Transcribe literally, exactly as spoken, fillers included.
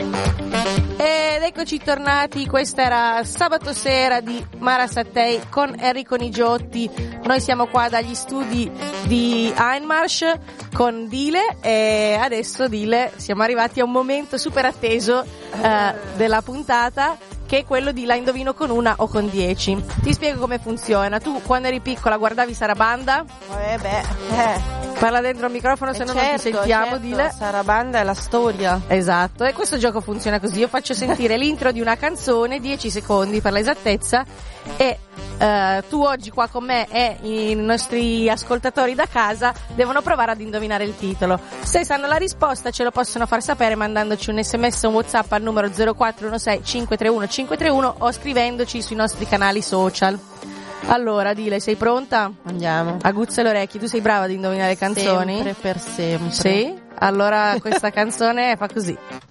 Ed eccoci tornati, questa era Sabato Sera di Mara Sattei con Enrico Nigiotti. Noi siamo qua dagli studi di Einmarsch con Dile e adesso Dile siamo arrivati a un momento super atteso eh, della puntata, che è quello di La indovino con una o con dieci. Ti spiego come funziona. Tu quando eri piccola guardavi Sarabanda? Eh beh, eh. Parla dentro al microfono, se eh no certo, non ti sentiamo, certo. Dile. Sarabanda è la storia. Esatto, e questo gioco funziona così. Io faccio sentire l'intro di una canzone, dieci secondi per l'esattezza, e uh, tu oggi qua con me e i nostri ascoltatori da casa devono provare ad indovinare il titolo. Se sanno la risposta ce lo possono far sapere mandandoci un sms o un WhatsApp al numero zero quattro uno sei cinque tre uno cinque tre uno o scrivendoci sui nostri canali social. Allora, Dile, sei pronta? Andiamo. Aguzza le orecchie, tu sei brava ad indovinare canzoni? Sempre per sempre. Sì? Allora questa canzone fa così.